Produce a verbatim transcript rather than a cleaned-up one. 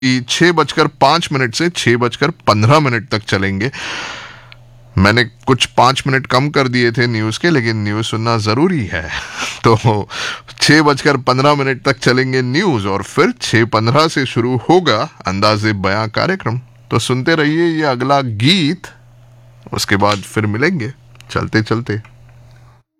छः बजकर पाँच मिनट से छः बजकर पंद्रह मिनट तक चलेंगे। मैंने कुछ पाँच मिनट कम कर दिए थे न्यूज़ के, लेकिन न्यूज़ सुनना ज़रूरी है। तो छः बजकर पंद्रह मिनट तक चलेंगे न्यूज़ और फिर छः पंद्रह से शुरू होगा अंदाज़े बयां कार्यक्रम। तो सुनते रहिए ये अगला गीत, उसके बाद फिर मिलेंगे चलते चलते।